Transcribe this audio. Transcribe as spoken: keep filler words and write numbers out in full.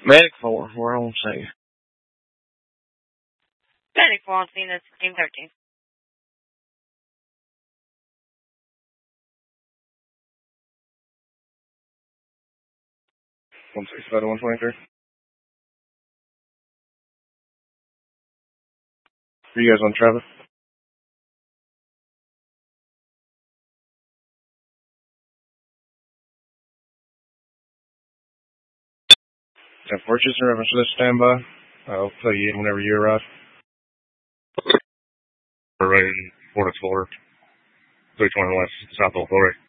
Medic four, we're on scene. Medic four on scene, that's team thirteen. one sixty-five to one twenty-three. Are you guys on Travis? ten four, just in reference to this standby. I'll tell you whenever you arrive. We're ready, four to four, three twenty west, South Authority.